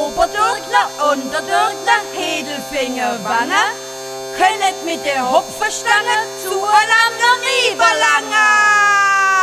Oberdürkner, Unterdürkner, Hedelfinger, Wange, könnet mit der Hopferstange zu